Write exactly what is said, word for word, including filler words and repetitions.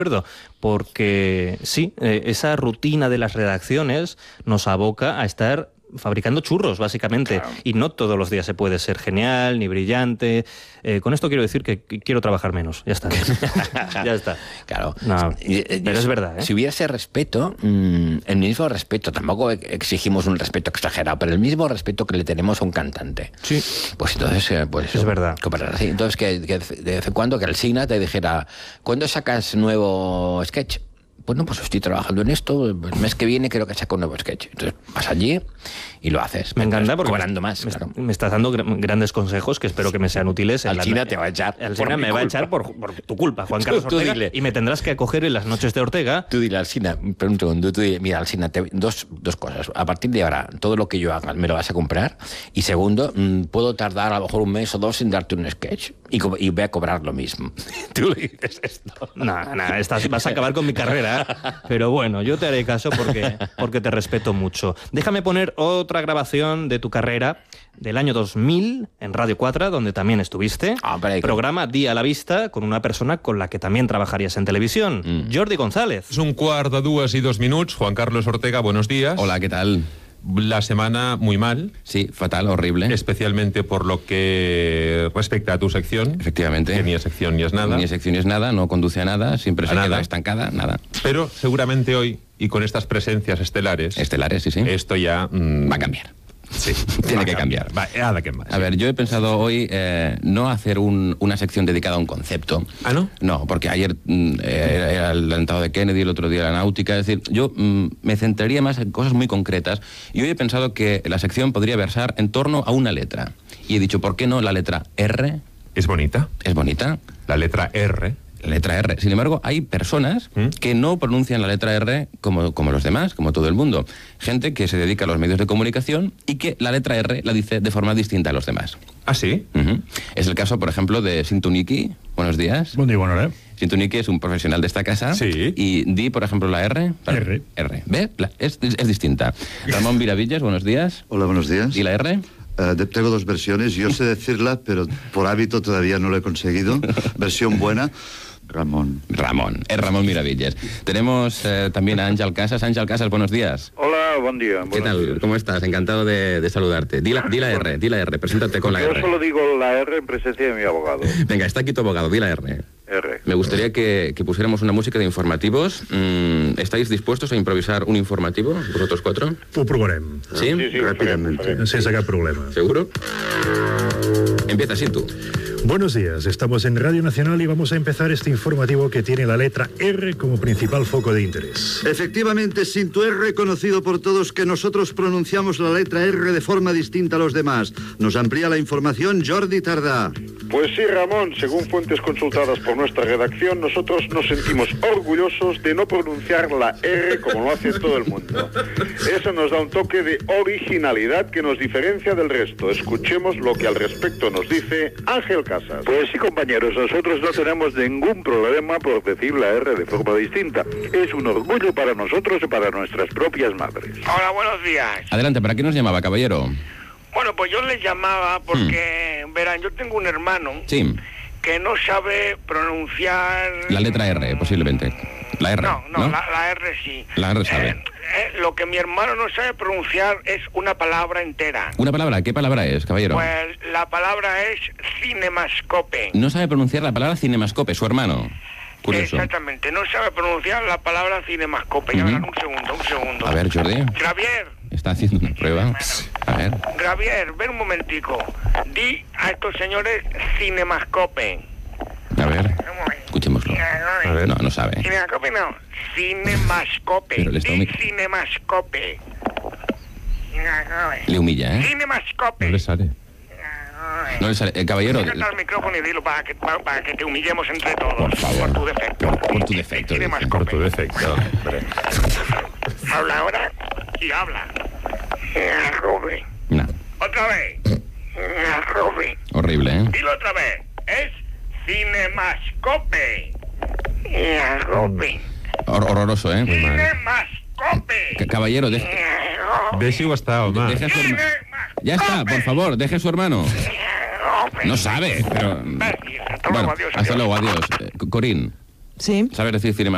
acuerdo, porque sí, eh, esa rutina de las redacciones nos aboca a estar fabricando churros, básicamente, claro. Y no todos los días se puede ser genial, ni brillante. Eh, con esto quiero decir que quiero trabajar menos, ya está. Ya está. Claro. No, pero es verdad, ¿eh? Si hubiese respeto, mmm, el mismo respeto, tampoco exigimos un respeto exagerado, pero el mismo respeto que le tenemos a un cantante. Sí. Pues entonces, eh, pues es verdad. Así. Entonces, que, que de vez en cuando que el Signa te dijera, ¿cuándo sacas nuevo sketch? Bueno, pues estoy trabajando en esto, el mes que viene creo que saco un nuevo sketch. Entonces vas allí y lo haces. Me encanta porque cobrando más, me, claro. me estás dando gr grandes consejos que espero que me sean útiles. Alsina te va a echar. Alsina me va a echar por, por tu culpa, Juan Carlos tú, Ortega. tú dile. Y me tendrás que acoger en las noches de Ortega. Tú dile, Alsina, pero un segundo, tú dile, mira, Alsina, te, dos, dos cosas. A partir de ahora, todo lo que yo haga me lo vas a comprar. Y segundo, mmm, puedo tardar a lo mejor un mes o dos sin darte un sketch. Y, y voy a cobrar lo mismo. Tú le dices esto. No, no, estás, vas a acabar con mi carrera. Pero bueno, yo te haré caso porque, porque te respeto mucho. Déjame poner otra grabación de tu carrera del año dos mil en Radio cuatro, donde también estuviste. Ah, programa Día a la Vista, con una persona con la que también trabajarías en televisión, mm. Jordi González. Es un quart de dues y dos minuts. Juan Carlos Ortega, buenos días. Hola, ¿qué tal? La semana muy mal. Sí, fatal, horrible. Especialmente por lo que respecta a tu sección. Efectivamente. Que ni es sección ni es nada. Ni es sección ni es nada, no conduce a nada, siempre a se nada. queda estancada, nada. Pero seguramente hoy, y con estas presencias estelares... Estelares, sí, sí. Esto ya... Mmm, va a cambiar. Sí, tiene que cambiar. Va, nada que más. A ver, yo he pensado hoy eh, no hacer un, una sección dedicada a un concepto. ¿Ah, no? No, porque ayer mm, era, era el atentado de Kennedy, el otro día la náutica. Es decir, yo mm, me centraría más en cosas muy concretas. Y hoy he pensado que la sección podría versar en torno a una letra. Y he dicho, ¿por qué no la letra R? ¿Es bonita? ¿Es bonita? La letra R... La letra R. Sin embargo, hay personas ¿Mm? que no pronuncian la letra R como, como los demás, como todo el mundo. Gente que se dedica a los medios de comunicación y que la letra R la dice de forma distinta a los demás. ¿Ah, sí? Uh-huh. Es el caso, por ejemplo, de Sintuniki. Buenos días. Buen día, bueno, ¿eh? Sintuniki es un profesional de esta casa. Sí. Y di, por ejemplo, la R. R. R. ¿Ve? La, es, es, es distinta. Ramón Viravillas, buenos días. Hola, buenos días. ¿Y la R? Uh, tengo dos versiones. Yo sé decirla, pero por hábito todavía no lo he conseguido. Versión buena. Ramón. Ramón, es Ramón Miravillas. Tenemos eh, también a Ángel Casas. Ángel Casas, buenos días. Hola, buen día. ¿Qué tal? Días. ¿Cómo estás? Encantado de, de saludarte. Di la, di la R, di la R, preséntate con la Yo R. Yo solo digo la R en presencia de mi abogado. Venga, está aquí tu abogado, di la R. R. Me gustaría que, que pusiéramos una música de informativos. Mm, ¿Estáis dispuestos a improvisar un informativo, vosotros cuatro? Ho provarem. ¿Sí? Sí, sí, rápidamente. Sense cap problema. ¿Seguro? Empieza así tú. Buenos días, estamos en Radio Nacional y vamos a empezar este informativo que tiene la letra R como principal foco de interés. Efectivamente, Sintu es reconocido por todos que nosotros pronunciamos la letra R de forma distinta a los demás. Nos amplía la información Jordi Tardá. Pues sí, Ramón, según fuentes consultadas por nuestra redacción, nosotros nos sentimos orgullosos de no pronunciar la R como lo hace todo el mundo. Eso nos da un toque de originalidad que nos diferencia del resto. Escuchemos lo que al respecto nos dice Ángel Casas. Pues sí, compañeros, nosotros no tenemos ningún problema por decir la R de forma distinta. Es un orgullo para nosotros y para nuestras propias madres. Hola, buenos días. Adelante, ¿para qué nos llamaba, caballero? Bueno, pues yo les llamaba porque, hmm. verán, yo tengo un hermano sí. que no sabe pronunciar... La letra R, posiblemente. La R, No, no, ¿no? La, la R sí. La R sabe. Eh, eh, lo que mi hermano no sabe pronunciar es una palabra entera. ¿Una palabra? ¿Qué palabra es, caballero? Pues la palabra es cinemascope. No sabe pronunciar la palabra cinemascope, su hermano. Curioso. Exactamente, no sabe pronunciar la palabra cinemascope. Ya Uh-huh. verán, un segundo, un segundo. A ver, Jordi. Javier. Está haciendo una prueba. A ver. Javier, ven un momentico. Di a estos señores cinemascope. A ver. Escuchémoslo. A ver. No, no sabe. Cinemascope no. Cinemascope. Pero le está Di humi- cinemascope. Le humilla, ¿eh? Cinemascope. No le sale. No le sale. El caballero. Acércate al micrófono y dilo para que, para, para que te humillemos entre todos. Por favor. Por tu defecto. Por tu defecto, dice. Cinemascope. Por tu defecto, hombre. Habla ahora y habla. Cinemascope. No. Otra vez. Cinemascope. Horrible, ¿eh? Dilo otra vez. Es cinemascope. Cinemascope. Hor- horroroso, ¿eh? Cinemascope. C- caballero, deje... Deixi-ho estar, home. deje a su hermano. Ya está, por favor, deje a su hermano. No sabe, pero... Hasta luego, Bueno, adiós, hasta adiós. luego, adiós. Eh, Corín, Sí. ¿sabes decir cinema?